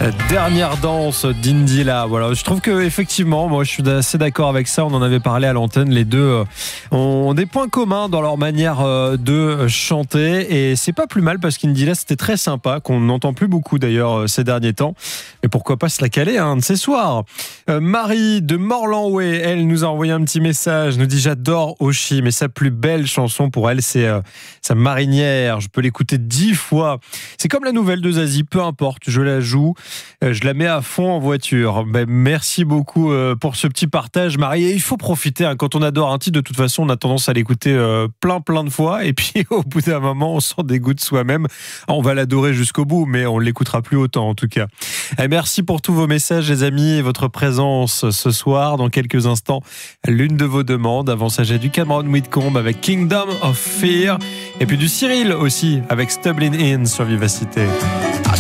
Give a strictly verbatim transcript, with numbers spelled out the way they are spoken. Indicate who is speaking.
Speaker 1: Dernière danse d'Indy là. Voilà, je trouve que effectivement, moi je suis assez d'accord avec ça. On en avait parlé à l'antenne. Les deux ont des points communs dans leur manière de chanter et c'est pas plus mal parce qu'Indy là c'était très sympa, qu'on n'entend plus beaucoup d'ailleurs ces derniers temps. Et pourquoi pas se la caler un de ces soirs. Euh, Marie de Morlanway, elle nous a envoyé un petit message. Nous dit j'adore Oshi, mais sa plus belle chanson pour elle c'est euh, sa marinière. Je peux l'écouter dix fois. C'est comme la nouvelle de Zazie, peu importe, je la joue. Je la mets à fond en voiture. Ben, merci beaucoup pour ce petit partage, Marie. Et il faut profiter. Hein, quand on adore un titre, de toute façon, on a tendance à l'écouter plein, plein de fois. Et puis, au bout d'un moment, on s'en dégoûte soi-même. On va l'adorer jusqu'au bout, mais on ne l'écoutera plus autant, en tout cas. Et merci pour tous vos messages, les amis, et votre présence ce soir. Dans quelques instants, l'une de vos demandes. Avant ça, j'ai du Cameron Whitcomb avec Kingdom of Fear. Et puis du Cyril aussi, avec Stumbling In sur Vivacité.